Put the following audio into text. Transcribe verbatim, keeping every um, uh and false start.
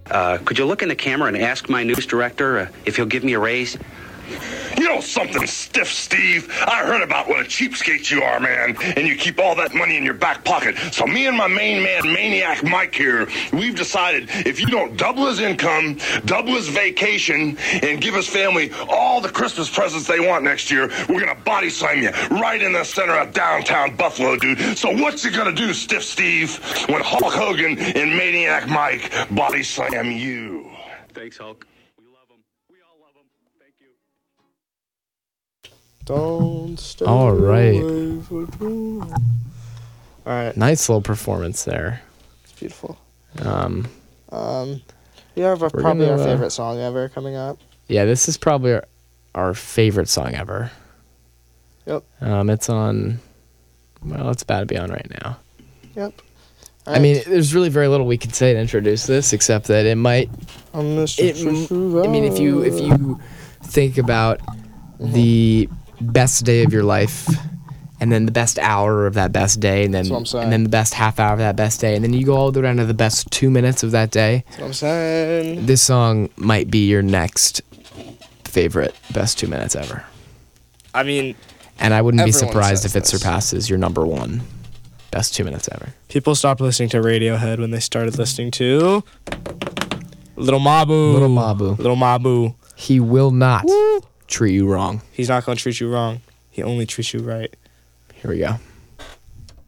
Uh, could you look in the camera and ask my news director uh, if he'll give me a raise? You know something, Stiff Steve? I heard about what a cheapskate you are, man, and you keep all that money in your back pocket. So me and my main man, Maniac Mike here, we've decided if you don't double his income, double his vacation, and give his family all the Christmas presents they want next year, we're gonna body slam you right in the center of downtown Buffalo, dude. So what's you gonna do, Stiff Steve, when Hulk Hogan and Maniac Mike body slam you? Thanks, Hulk. Don't stay All right. away for too long. All right. Nice little performance there. It's beautiful. Um, Um, we have a, We're probably gonna, our uh, favorite song ever coming up. yeah, this is probably our, our favorite song ever. Yep. Um, it's on. Well, it's about to be on right now. Yep. I mean, there's really very little we can say to introduce this, except that it might. I'm Mister It, I mean, if you if you think about the best day of your life, and then the best hour of that best day, and then That's what I'm saying. and then the best half hour of that best day, and then you go all the way down to the best two minutes of that day. That's what I'm saying. This song might be your next favorite best two minutes ever, I mean, and I wouldn't be Everyone surprised says if it this. surpasses your number one best two minutes ever. people stopped listening to Radiohead when they started listening to Little Mabu. Little Mabu. Little Mabu. He will not Woo. treat you wrong. He's not going to treat you wrong. He only treats you right. Here we go.